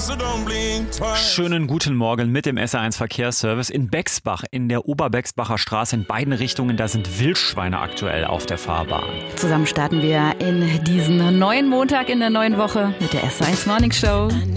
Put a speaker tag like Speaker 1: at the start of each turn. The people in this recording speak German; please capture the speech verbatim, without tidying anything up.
Speaker 1: Schönen guten Morgen mit dem S R eins Verkehrsservice in Bexbach, in der Oberbexbacher Straße in beiden Richtungen. Da sind Wildschweine aktuell auf der Fahrbahn.
Speaker 2: Zusammen starten wir in diesen neuen Montag in der neuen Woche mit der S R eins Morning Show.